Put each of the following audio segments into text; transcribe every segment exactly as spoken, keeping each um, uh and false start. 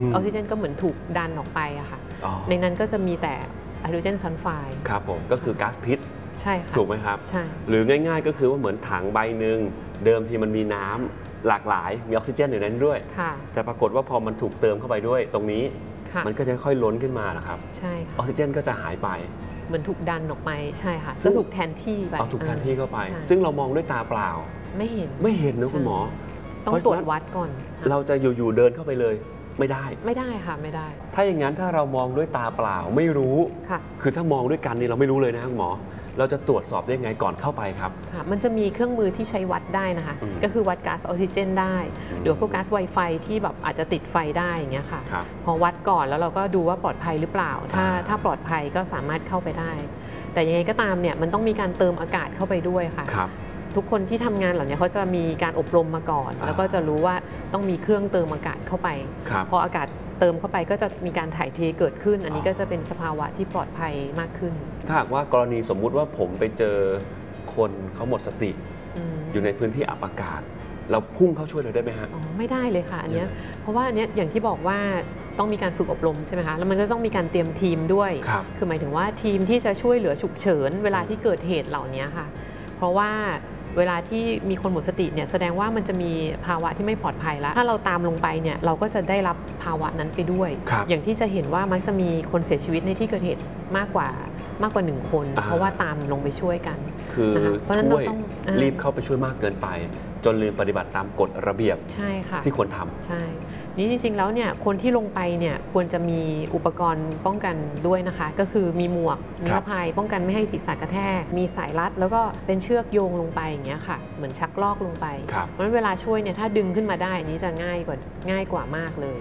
ออกซิเจนก็เหมือนถูกดันออกไปอะค่ะในนั้นก็จะมีแต่ไฮโดรเจนซัลไฟด์ครับผมก็คือก๊าซพิษใช่ค่ะถูกไหมครับใช่หรือง่ายๆก็คือว่าเหมือนถังใบหนึ่งเดิมทีมันมีน้ำหลากหลายมีออกซิเจนอยู่นั้นด้วยแต่ปรากฏว่าพอมันถูกเติมเข้าไปด้วยตรงนี้มันก็จะค่อยล้นขึ้นมานะครับใช่ออกซิเจนก็จะหายไปเหมือนถูกดันออกไปใช่ค่ะก็ถูกแทนที่ไปเอาถูกแทนที่เข้าไปซึ่งเรามองด้วยตาเปล่าไม่เห็นไม่เห็นนะคุณหมอต้องตรวจวัดก่อนเราจะอยู่ๆเดินเข้าไปเลยไม่ได้ไม่ได้ค่ะไม่ได้ถ้าอย่างนั้นถ้าเรามองด้วยตาเปล่าไม่รู้คือถ้ามองด้วยกันนี่เราไม่รู้เลยนะคุณหมอเราจะตรวจสอบได้ไงก่อนเข้าไปครับค่ะมันจะมีเครื่องมือที่ใช้วัดได้นะคะก็คือวัดก๊าซออกซิเจนได้หรือพวกก๊าซไวไฟที่แบบอาจจะติดไฟได้อย่างเงี้ยค่ะพอวัดก่อนแล้วเราก็ดูว่าปลอดภัยหรือเปล่าถ้าถ้าปลอดภัยก็สามารถเข้าไปได้แต่ยังไงก็ตามเนี่ยมันต้องมีการเติมอากาศเข้าไปด้วยค่ะทุกคนที่ทำงานเหล่านี้เขาจะมีการอบรมมาก่อนแล้วก็จะรู้ว่าต้องมีเครื่องเติมอากาศเข้าไปพออากาศเติมเข้าไปก็จะมีการถ่ายเทเกิดขึ้นอันนี้ก็จะเป็นสภาวะที่ปลอดภัยมากขึ้นถ้าหากว่ากรณีสมมุติว่าผมไปเจอคนเขาหมดสติอยู่ในพื้นที่อับอากาศเราพุ่งเข้าช่วยเลยได้ไหมฮะอ๋อไม่ได้เลยค่ะอันนี้เพราะว่าอันนี้อย่างที่บอกว่าต้องมีการฝึกอบรมใช่ไหมคะแล้วมันก็ต้องมีการเตรียมทีมด้วยคือหมายถึงว่าทีมที่จะช่วยเหลือฉุกเฉินเวลาที่เกิดเหตุเหล่านี้ค่ะเพราะว่าเวลาที่มีคนหมดสติเนี่ยแสดงว่ามันจะมีภาวะที่ไม่ปลอดภัยแล้วถ้าเราตามลงไปเนี่ยเราก็จะได้รับภาวะนั้นไปด้วยอย่างที่จะเห็นว่ามักจะมีคนเสียชีวิตในที่เกิดเหตุมากกว่ามากกว่าหนึ่งคนเพราะว่าตามลงไปช่วยกันคือช่วยรีบเข้าไปช่วยมากเกินไปจนลืมปฏิบัติตามกฎระเบียบที่ควรทำใช่นี่จริงๆแล้วเนี่ยคนที่ลงไปเนี่ยควรจะมีอุปกรณ์ป้องกันด้วยนะคะก็คือมีหมวกนิรภัยป้องกันไม่ให้ศีรษะกระแทกมีสายรัดแล้วก็เป็นเชือกโยงลงไปอย่างเงี้ยค่ะเหมือนชักลอกลงไปเพราะฉะนั้นเวลาช่วยเนี่ยถ้าดึงขึ้นมาได้นี้จะง่ายกว่าง่ายกว่ามากเลย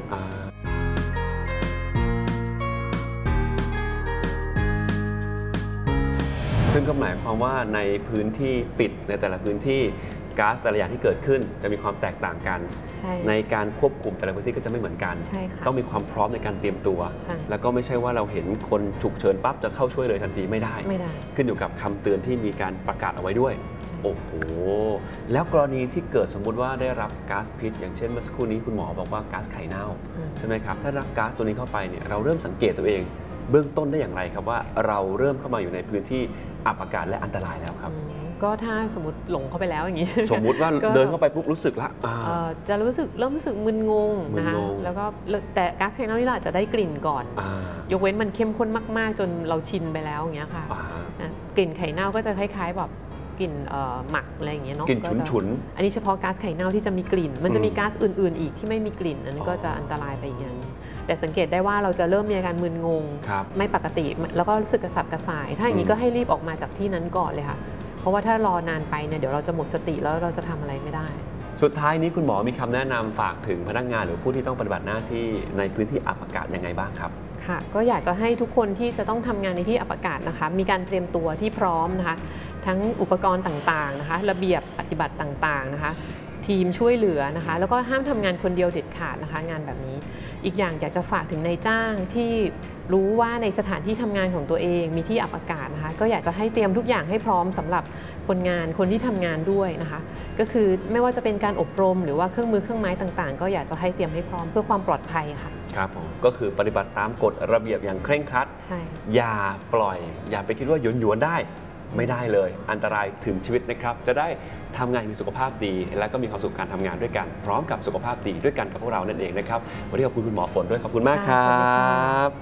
ซึ่งก็หมายความว่าในพื้นที่ปิดในแต่ละพื้นที่ก๊าซแต่ละอย่างที่เกิดขึ้นจะมีความแตกต่างกัน ใ, ในการควบคุมแต่ละพื้นที่ก็จะไม่เหมือนกันต้องมีความพร้อมในการเตรียมตัวแล้วก็ไม่ใช่ว่าเราเห็นคนฉุกเฉินปั๊บจะเข้าช่วยเลยทันทีไม่ได้ไม่ได้ขึ้นอยู่กับคำเตือนที่มีการประกาศเอาไว้ด้วยโอ้โหแล้วกรณีที่เกิดสมมุติว่าได้รับก๊าซพิษอย่างเช่นเมื่อสักครู่นี้คุณหมอบอกว่าก๊าซไข่เน่าใช่ไหมครับถ้ารับก๊าซตัวนี้เข้าไปเนี่ยเราเริ่มสังเกตตัวเองเบื้องต้นได้อย่างไรครับว่าเราเริ่มเข้ามาอยู่ในพื้นที่อับอากาศและอันตรายแล้วครับก็ถ้าสมมติหลงเข้าไปแล้วอย่างนี้สมมุติว่าเดินเข้าไปปุ๊บรู้สึกละจะรู้สึกเริ่มรู้สึกมึนงงนะคะแล้วก็แต่ก๊าซไข่เน่านี่เราจะได้กลิ่นก่อนยกเว้นมันเข้มข้นมากๆจนเราชินไปแล้วอย่างเงี้ยค่ะกลิ่นไข่เน่าก็จะคล้ายๆแบบกลิ่นหมักอะไรอย่างเงี้ยเนาะกลิ่นฉุนๆอันนี้เฉพาะก๊าซไข่เน่าที่จะมีกลิ่นมันจะมีก๊าซอื่นๆอีกที่ไม่มีกลิ่นอันนี้ก็จะอันตรายไปอย่างแต่สังเกตได้ว่าเราจะเริ่มมีอาการมึนงงไม่ปกติแล้วก็รู้สึกกระสับกระส่ายถ้าอย่างนี้ก็ให้รีบออกมาจากที่นั้นก่อนเลยค่ะเพราะว่าถ้ารอนานไปเนี่ยเดี๋ยวเราจะหมดสติแล้วเราจะทำอะไรไม่ได้สุดท้ายนี้คุณหมอมีคำแนะนำฝากถึงพนักงานหรือผู้ที่ต้องปฏิบัติหน้าที่ในพื้นที่อับอากาศยังไงบ้างครับค่ะก็อยากจะให้ทุกคนที่จะต้องทำงานในที่อับอากาศนะคะมีการเตรียมตัวที่พร้อมนะคะทั้งอุปกรณ์ต่างๆนะคะระเบียบปฏิบัติต่างๆนะคะทีมช่วยเหลือนะคะแล้วก็ห้ามทำงานคนเดียวเด็ดขาดนะคะงานแบบนี้อีกอย่างอยากจะฝากถึงนายจ้างที่รู้ว่าในสถานที่ทำงานของตัวเองมีที่อับอากาศนะคะก็อยากจะให้เตรียมทุกอย่างให้พร้อมสำหรับคนงานคนที่ทำงานด้วยนะคะก็คือไม่ว่าจะเป็นการอบรมหรือว่าเครื่องมือเครื่องไม้ต่างๆก็อยากจะให้เตรียมให้พร้อมเพื่อความปลอดภัยค่ะครับผมก็คือปฏิบัติตามกฎระเบียบอย่างเคร่งครัดใช่อย่าปล่อยอย่าไปคิดว่าหยวนหยวนได้ไม่ได้เลยอันตรายถึงชีวิตนะครับจะได้ทำงานมีสุขภาพดีและก็มีความสุขการทำงานด้วยกันพร้อมกับสุขภาพดีด้วยกันกับพวกเรานั่นเองนะครับวันนี้ขอบคุณคุณหมอฝนด้วยขอบคุณมากครับ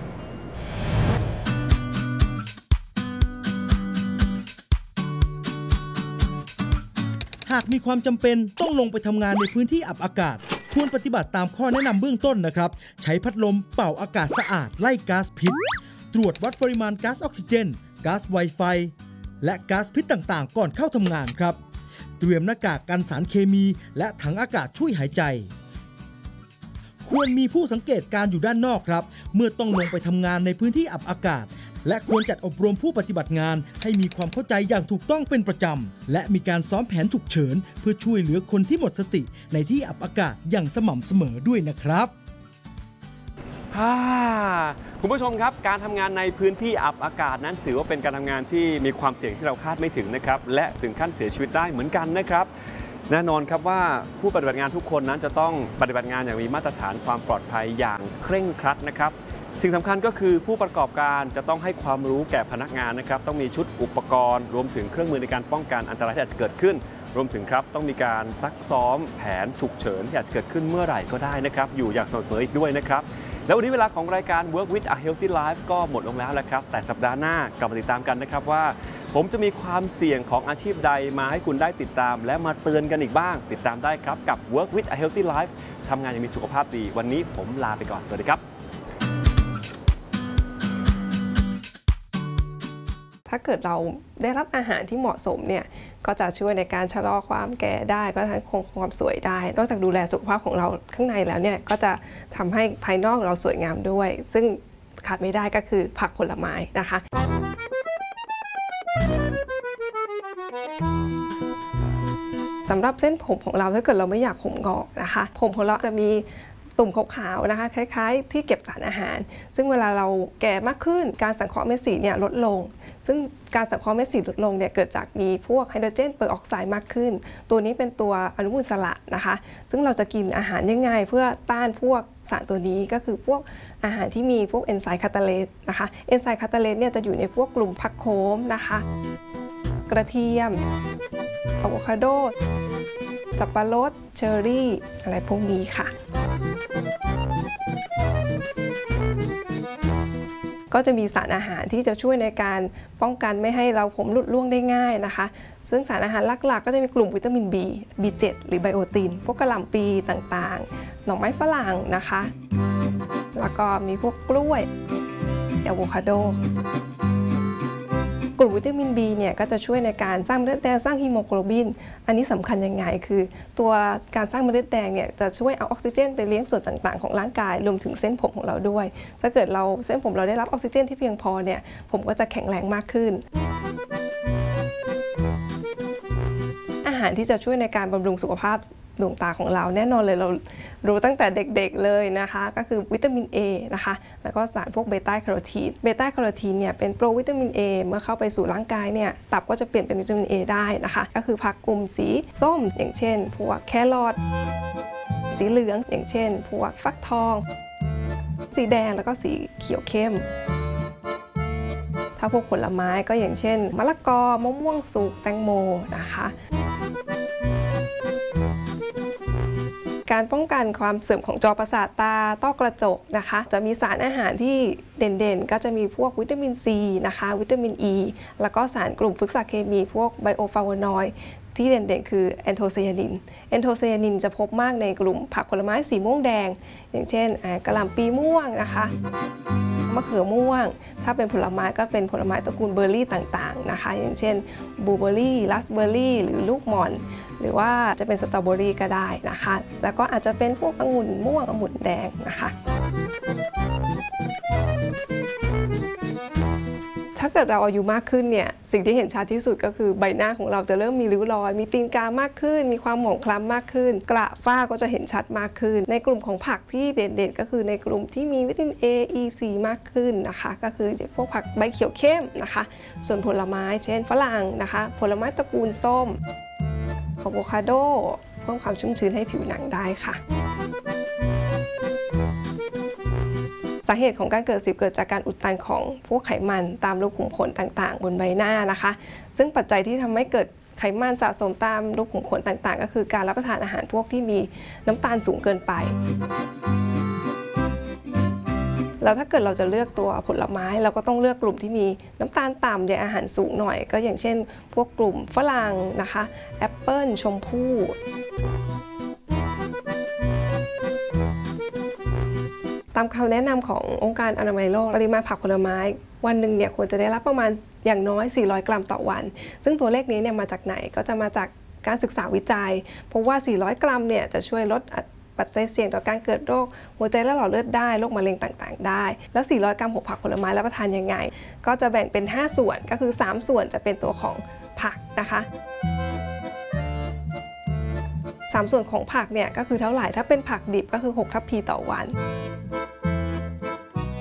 หากมีความจำเป็นต้องลงไปทำงานในพื้นที่อับอากาศควรปฏิบัติตามข้อแนะนำเบื้องต้นนะครับใช้พัดลมเป่าอากาศสะอาดไล่ก๊าซพิษตรวจวัดปริมาณก๊าซออกซิเจนก๊าซไวไฟและก๊าซพิษต่างๆก่อนเข้าทำงานครับเตรียมหน้ากากกันสารเคมีและถังอากาศช่วยหายใจควรมีผู้สังเกตการอยู่ด้านนอกครับเมื่อต้องลงไปทำงานในพื้นที่อับอากาศและควรจัดอบรมผู้ปฏิบัติงานให้มีความเข้าใจอย่างถูกต้องเป็นประจำและมีการซ้อมแผนฉุกเฉินเพื่อช่วยเหลือคนที่หมดสติในที่อับอากาศอย่างสม่ำเสมอด้วยนะครับคุณผู้ชมครับการทำงานในพื้นที่อับอากาศนั้นถือว่าเป็นการทำงานที่มีความเสี่ยงที่เราคาดไม่ถึงนะครับและถึงขั้นเสียชีวิตได้เหมือนกันนะครับแน่นอนครับว่าผู้ปฏิบัติงานทุกคนนั้นจะต้องปฏิบัติงานอย่างมีมาตรฐานความปลอดภัยอย่างเคร่งครัดนะครับสิ่งสำคัญก็คือผู้ประกอบการจะต้องให้ความรู้แก่พนักงานนะครับต้องมีชุดอุปกรณ์รวมถึงเครื่องมือในการป้องกันอันตรายที่อาจจะเกิดขึ้นรวมถึงครับต้องมีการซักซ้อมแผนฉุกเฉินที่อาจจะเกิดขึ้นเมื่อไหร่ก็ได้นะครับอยู่อย่างสม่ำเสมออีกด้วยนะครับแล้ววันนี้เวลาของรายการ Work with a Healthy Life ก็หมดลงแล้วแหละครับแต่สัปดาห์หน้ากลับมาติดตามกันนะครับว่าผมจะมีความเสี่ยงของอาชีพใดมาให้คุณได้ติดตามและมาเตือนกันอีกบ้างติดตามได้ครับกับ Work with a Healthy Life ทำงานอย่างมีสุขภาพดีวันนี้ผมลาไปก่อนสวัสดีครับถ้าเกิดเราได้รับอาหารที่เหมาะสมเนี่ยก็จะช่วยในการชะลอความแก่ได้ก็ทั้งคงความสวยได้นอกจากดูแลสุขภาพของเราข้างในแล้วเนี่ยก็จะทำให้ภายนอกเราสวยงามด้วยซึ่งขาดไม่ได้ก็คือผักผลไม้นะคะสำหรับเส้นผมของเราถ้าเกิดเราไม่อยากผมงอกนะคะผมของเราจะมีตุ่มขาวๆนะคะคล้ายๆที่เก็บสารอาหารซึ่งเวลาเราแก่มากขึ้นการสังเคราะห์เม็ดสีเนี่ยลดลงซึ่งการสังเคราะห์เม็ดสีลดลงเนี่ยเกิดจากมีพวกไฮโดรเจนเปอร์ออกไซด์มากขึ้นตัวนี้เป็นตัวอนุมูลอิสระนะคะซึ่งเราจะกินอาหารยังไงเพื่อต้านพวกสารตัวนี้ก็คือพวกอาหารที่มีพวกเอนไซม์คาตาเลสนะคะเอนไซม์คาตาเลสเนี่ยจะอยู่ในพวกกลุ่มผักโขมนะคะกระเทียมอะโวคาโดสับปะรดเชอร์รี่อะไรพวกนี้ค่ะก็จะมีสารอาหารที่จะช่วยในการป้องกันไม่ให้เราผมหลุดร่วงได้ง่ายนะคะซึ่งสารอาหารหลักๆก็จะมีกลุ่มวิตามิน B บี เจ็ด หรือไบโอตินพวกกะหล่ำปีต่างๆหน่อไม้ฝรั่งนะคะแล้วก็มีพวกกล้วยอะโวคาโดกลุ่มวิตามิน B เนี่ยก็จะช่วยในการสร้างเม็ดเลือดแดงสร้างฮีโมโกลบินอันนี้สำคัญยังไงคือตัวการสร้างเม็ดเลือดแดงเนี่ยจะช่วยเอาออกซิเจนไปเลี้ยงส่วนต่างๆของร่างกายรวมถึงเส้นผมของเราด้วยถ้าเกิดเราเส้นผมเราได้รับออกซิเจนที่เพียงพอเนี่ยผมก็จะแข็งแรงมากขึ้นอาหารที่จะช่วยในการบำรุงสุขภาพดวงตาของเราแน่นอนเลยเรารู้ตั้งแต่เด็กๆเลยนะคะก็คือวิตามิน A นะคะแล้วก็สารพวกเบต้าแคโรทีนเบต้าแคโรทีนเนี่ยเป็นโปรวิตามิน A เมื่อเข้าไปสู่ร่างกายเนี่ยตับก็จะเปลี่ยนเป็นวิตามิน A ได้นะคะก็คือผักกลุ่มสีส้มอย่างเช่นพวกแครอทสีเหลืองอย่างเช่นพวกฟักทองสีแดงแล้วก็สีเขียวเข้มถ้าพวกผลไม้ก็อย่างเช่นมะละกอมะม่วงสุกแตงโมนะคะการป้องกันความเสื่อมของจอประสาทตาต้อกระจกนะคะจะมีสารอาหารที่เด่นๆก็จะมีพวกวิตามินซีนะคะวิตามินอ e, แล้วก็สารกลุ่มฟรุกซาเคมีพวกไบโอฟลาโวนอยด์ที่เด่นๆคือแอนโทไซยานินแอนโทไซยานินจะพบมากในกลุ่มผักผลไม้สีม่วงแดงอย่างเช่นกะหล่ำปีม่วงนะคะมะเขือม่วงถ้าเป็นผลไม้ก็เป็นผลไม้ตระกูลเบอร์รี่ต่างๆนะคะอย่างเช่นบลูเบอร์รี่ราสเบอร์รี่หรือลูกหม่อนหรือว่าจะเป็นสตรอเบอรี่ก็ได้นะคะแล้วก็อาจจะเป็นพวกองุ่นม่วงองุ่นแดงนะคะถ้าเกิดเราอายุมากขึ้นเนี่ยสิ่งที่เห็นชัดที่สุดก็คือใบหน้าของเราจะเริ่มมีริ้วรอยมีตีนกามากขึ้นมีความหมองคล้ำมากขึ้นกระฝ้าก็จะเห็นชัดมากขึ้นในกลุ่มของผักที่เด่นๆก็คือในกลุ่มที่มีวิตามิน A E C มากขึ้นนะคะก็คือพวกผักใบเขียวเข้มนะคะส่วนผลไม้เช่นฝรั่งนะคะผลไม้ตระกูลส้มอะโวคาโดเพิ่มความชุ่มชื้นให้ผิวหนังได้ค่ะสาเหตุของการเกิดสิวเกิดจากการอุดตันของพวกไขมันตามรูขุมขนต่างๆบนใบหน้านะคะซึ่งปัจจัยที่ทำให้เกิดไขมันสะสมตามรูขุมขนต่างๆก็คือการรับประทานอาหารพวกที่มีน้ำตาลสูงเกินไปแล้วถ้าเกิดเราจะเลือกตัวผลไม้เราก็ต้องเลือกกลุ่มที่มีน้ำตาลต่ำในอาหารสูงหน่อยก็อย่างเช่นพวกกลุ่มฝรั่งนะคะแอปเปิ้ลชมพู่ตามคำแนะนำขององค์การอนามัยโลกปริมาณผักผลไม้วันหนึ่งเนี่ยควรจะได้รับประมาณอย่างน้อยสี่ร้อยกรัมต่อวันซึ่งตัวเลขนี้เนี่ยมาจากไหนก็จะมาจากการศึกษาวิจัยเพราะว่าสี่ร้อยกรัมเนี่ยจะช่วยลดปัจจัยเสี่ยงต่อการเกิดโรคหัวใจและหลอดเลือดได้โรคมะเร็งต่างๆได้แล้วสี่ร้อยกรัมของผักผลไม้รับประทานยังไงก็จะแบ่งเป็นห้าส่วนก็คือสามส่วนจะเป็นตัวของผักนะคะสามส่วนของผักเนี่ยก็คือเท่าไหร่ถ้าเป็นผักดิบก็คือหกทัพพีต่อวัน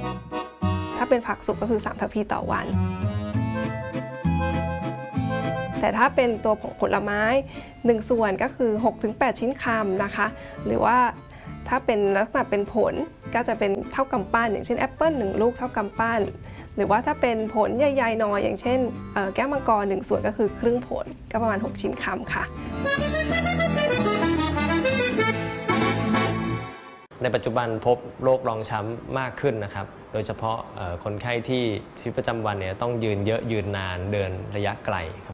ถ้าเป็นผักสุกก็คือสามทัพพีต่อวันแต่ถ้าเป็นตัวผงผลไม้หนึ่งส่วนก็คือ หกถึงแปด ชิ้นคำนะคะหรือว่าถ้าเป็นลักษณะเป็นผลก็จะเป็นเท่ากำปั้นอย่างเช่นแอปเปิ้ลหนึ่งลูกเท่ากำปั้นหรือว่าถ้าเป็นผลใหญ่ๆหน่อยอย่างเช่นแก้วมังกรหนึ่งส่วนก็คือครึ่งผลก็ประมาณหกชิ้นคำค่ะในปัจจุบันพบโรครองช้ำมากขึ้นนะครับโดยเฉพาะคนไข้ที่ชีวิตประจำวันเนี่ยต้องยืนเยอะยืนนานเดินระยะไกลครับ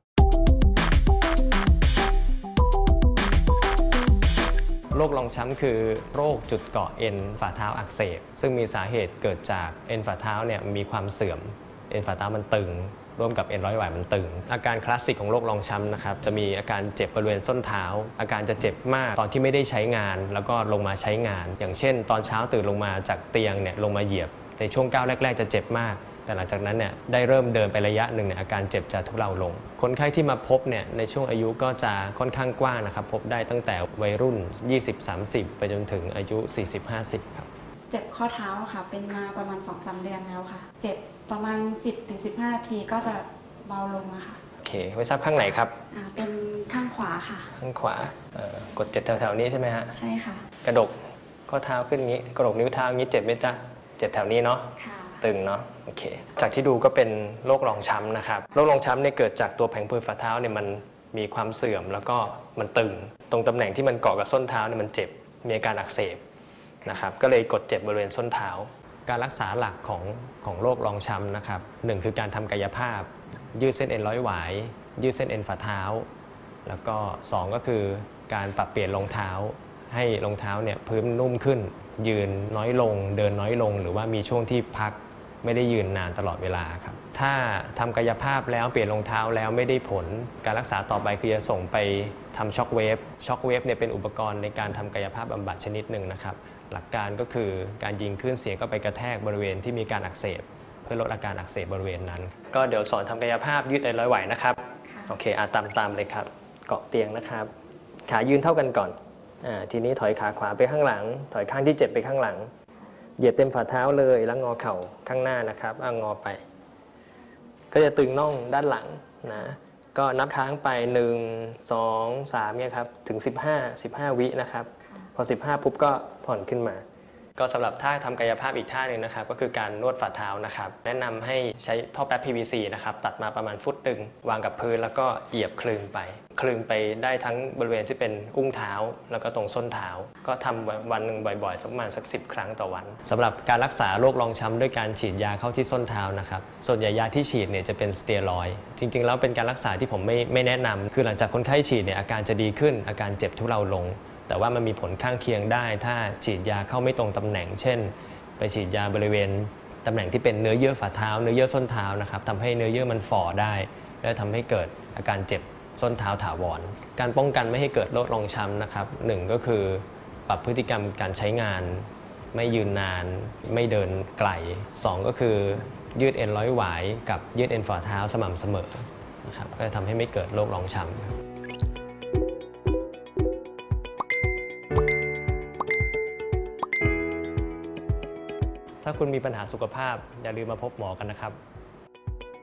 โรครองช้ำคือโรคจุดเกาะเอ็นฝ่าเท้าอักเสบซึ่งมีสาเหตุเกิดจากเอ็นฝ่าเท้าเนี่ยมีความเสื่อมเอ็นฝ่าเท้ามันตึงร่วมกับเอ็นร้อยหวายมันตึงอาการคลาสสิกของโรครองช้ำนะครับจะมีอาการเจ็บบริเวณส้นเท้าอาการจะเจ็บมากตอนที่ไม่ได้ใช้งานแล้วก็ลงมาใช้งานอย่างเช่นตอนเช้าตื่นลงมาจากเตียงเนี่ยลงมาเหยียบในช่วงก้าวแรกๆจะเจ็บมากแต่หลังจากนั้นเนี่ยได้เริ่มเดินไประยะหนึ่งเนี่ยอาการเจ็บจะทุเลาลงคนไข้ที่มาพบเนี่ยในช่วงอายุก็จะค่อนข้างกว้างนะครับพบได้ตั้งแต่วัยรุ่น ยี่สิบสามสิบ ไปจนถึงอายุ สี่สิบห้าสิบ ครับเจ็บข้อเท้าค่ะเป็นมาประมาณ สองถึงสาม เดือนแล้วค่ะเจ็บประมาณ สิบถึงสิบห้า นาทีก็จะเบาลงอะค่ะโอเคไว้ทราบข้างไหนครับอ่าเป็นข้างขวาค่ะข้างขวากดเจ็บแถวๆนี้ใช่ไหมฮะใช่ค่ะกระดกข้อเท้าขึ้นงี้กระดกนิ้วเท้างี้เจ็บไหมจ๊ะเจ็บแถวนี้เนาะค่ะตึงเนาะโอเคจากที่ดูก็เป็นโรครองช้ำนะครับโรครองช้ำเนี่ยเกิดจากตัวแผงผืดฝ่าเท้าเนี่ยมันมีความเสื่อมแล้วก็มันตึงตรงตำแหน่งที่มันเกาะกับส้นเท้าเนี่ยมันเจ็บมีอาการอักเสบนะครับก็เลยกดเจ็บบริเวณส้นเท้าการรักษาหลักของของโรครองช้ำนะครับหนึ่งคือการทำกายภาพยืดเส้นเอ็นร้อยหวายยืดเส้นเอ็นฝ่าเท้าแล้วก็สองก็คือการปรับเปลี่ยนรองเท้าให้รองเท้าเนี่ยพื้นนุ่มขึ้นยืนน้อยลงเดินน้อยลงหรือว่ามีช่วงที่พักไม่ได้ยืนนานตลอดเวลาครับถ้าทำกายภาพแล้วเปลี่ยนรองเท้าแล้วไม่ได้ผลการรักษาต่อไปคือจะส่งไปทำช็อคเวฟช็อคเวฟเนี่ยเป็นอุปกรณ์ในการทำกายภาพบำบัดชนิดหนึ่งนะครับหลักการก็คือการยิงคลื่นเสียงเข้าไปกระแทกบริเวณที่มีการอักเสบเพื่อลดอาการอักเสบบริเวณนั้นก็เดี๋ยวสอนทำกายภาพยืดเอ็นร้อยไหวนะครับโอเคอาตามตามเลยครับเกาะเตียงนะครับขายืนเท่ากันก่อนอ่าทีนี้ถอยขาขวาไปข้างหลังถอยข้างที่เจ็บไปข้างหลังเหยียบเต็มฝ่าเท้าเลยแล้วงอเข่าข้างหน้านะครับอ่างอไปก็จะตึงน่องด้านหลังนะก็นับค้างไปหนึ่ง สอง สามเนี่ยครับถึงสิบห้า สิบห้าวินะครับพอสิบห้าปุ๊บก็ผ่อนขึ้นมาก็สำหรับท่าทำกายภาพอีกท่าหนึ่งนะครับก็คือการนวดฝ่าเท้านะครับแนะนำให้ใช้ท่อแป๊บ พี วี ซี นะครับตัดมาประมาณฟุตหนึ่งวางกับพื้นแล้วก็เหยียบคลึงไปคลึงไปได้ทั้งบริเวณที่เป็นอุ้งเท้าแล้วก็ตรงส้นเท้าก็ทำวันหนึ่งบ่อยๆสักประมาณสักสิบครั้งต่อวันสำหรับการรักษาโรครองช้ำด้วยการฉีดยาเข้าที่ส้นเท้านะครับส่วนใหญ่ยาที่ฉีดเนี่ยจะเป็นสเตียรอยด์จริงๆแล้วเป็นการรักษาที่ผมไม่ไม่แนะนำคือหลังจากคนไข้ฉีดเนี่ยอาการจะดีขึ้นอาการเจ็บทุเลาลงแต่ว่ามันมีผลข้างเคียงได้ถ้าฉีดยาเข้าไม่ตรงตำแหน่งเช่นไปฉีดยาบริเวณตำแหน่งที่เป็นเนื้อเยื่อฝ่าเท้าเนื้อเยื่อส้นเท้านะครับทำให้เนื้อเยื่อมันฝ่อได้และทำให้เกิดอาการเจ็บส้นเท้าถาวรการป้องกันไม่ให้เกิดโรครองช้ำนะครับหนึ่งก็คือปรับพฤติกรรมการใช้งานไม่ยืนนานไม่เดินไกลสองก็คือยืดเอ็นร้อยหวายกับยืดเอ็นฝ่าเท้าสม่ำเสมอนะครับก็จะทำให้ไม่เกิดโรครองช้ำถ้าคุณมีปัญหาสุขภาพอย่าลืมมาพบหมอกันนะครับ